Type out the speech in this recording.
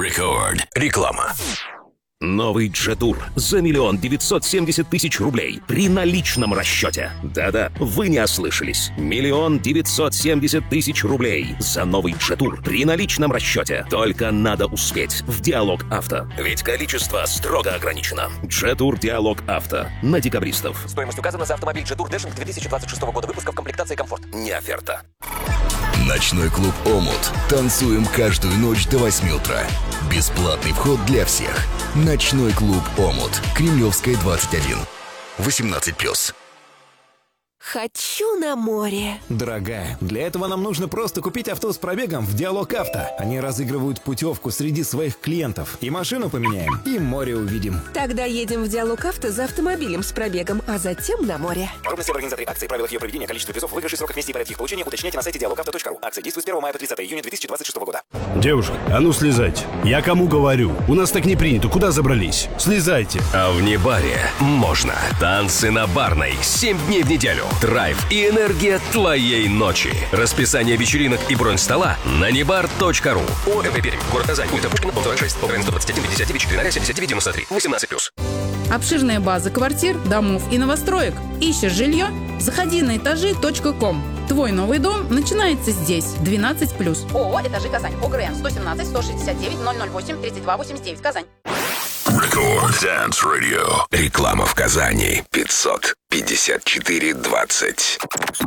Рекорд. Реклама. Новый Джетур за 1 970 000 рублей при наличном расчете. Да-да, вы не ослышались. 1 970 000 рублей за новый Джетур при наличном расчете. Только надо успеть в Диалог Авто. Ведь количество строго ограничено. Джетур Диалог Авто. На декабристов. Стоимость указана за автомобиль Джетур Дэшинг 2026 года выпуска в комплектации «Комфорт». Не оферта. Ночной клуб «Омут». Танцуем каждую ночь до 8 утра. Бесплатный вход для всех. Ночной клуб «Омут». Кремлевская, 21. 18+. Хочу на море. Дорогая, для этого нам нужно просто купить авто с пробегом в Диалог Авто. Они разыгрывают путевку среди своих клиентов. И машину поменяем, и море увидим. Тогда едем в Диалог Авто за автомобилем с пробегом, а затем на море. Подробности в организаторе акции, правилах ее проведения, количество призов, выигрышей, сроках, месте и порядке их получения уточняйте на сайте dialogauto.ru. Акция действует с 1 мая по 30 июня 2026 года. Девушка, а ну слезайте. Я кому говорю? У нас так не принято. Куда забрались? Слезайте. А в Небаре можно. Танцы на Барной. 7 дней в неделю. Драйв и энергия твоей ночи. Расписание вечеринок и бронь стола на nebar.ru. ОМВ Пермь. Город Казань. Улица Пушкина, дом 26. ОГРН 121 59 4 79 93 18+. Обширная база квартир, домов и новостроек. Ищешь жилье? Заходи на этажи.ком. Твой новый дом начинается здесь. 12+. ООО «Этажи Казань». ОГРН 117 169 008 32 89. Казань. Рекорд Dance Radio. Реклама в Казани. 554-20.